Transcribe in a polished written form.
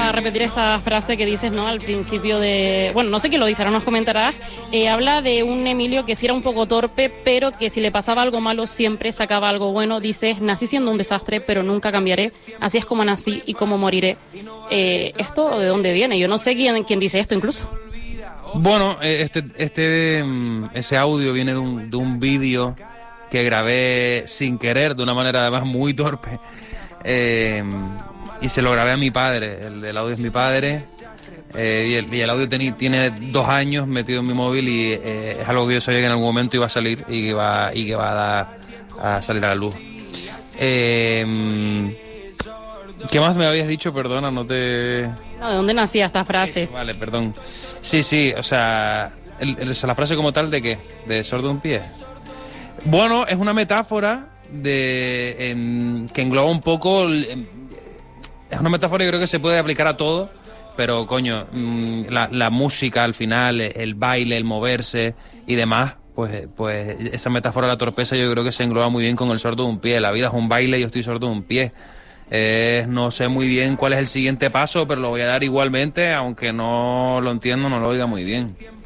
a repetir esta frase que dices, ¿no? Al principio de... Bueno, no sé quién lo dice, ahora nos comentarás. Habla de un Emilio que sí era un poco torpe, pero que si le pasaba algo malo siempre sacaba algo bueno. Dices, nací siendo un desastre, pero nunca cambiaré. Así es como nací y como moriré. ¿Esto de dónde viene? Yo no sé quién dice esto incluso. Bueno, ese audio viene de un vídeo que grabé sin querer, de una manera además muy torpe. Y se lo grabé a mi padre. El audio es mi padre. Y el audio tiene 2 años metido en mi móvil y es algo que yo sabía que en algún momento iba a salir y que va a salir a la luz. ¿Qué más me habías dicho? Perdona, no te... No, ¿de dónde nacía esta frase? Eso, vale, perdón. Sí, o sea, la frase como tal, ¿de qué? ¿De sordo un pie? Bueno, es una metáfora que engloba un poco... Es una metáfora que creo que se puede aplicar a todo, pero coño, la música al final, el baile, el moverse y demás, pues esa metáfora de la torpeza yo creo que se engloba muy bien con el sordo de un pie. La vida es un baile y yo estoy sordo de un pie. No sé muy bien cuál es el siguiente paso, pero lo voy a dar igualmente, aunque no lo entiendo, no lo oiga muy bien.